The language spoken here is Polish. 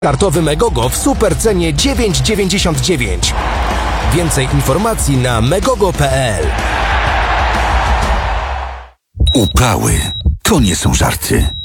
Kartowy Megogo w super cenie 9,99. Więcej informacji na megogo.pl. Upały to nie są żarty.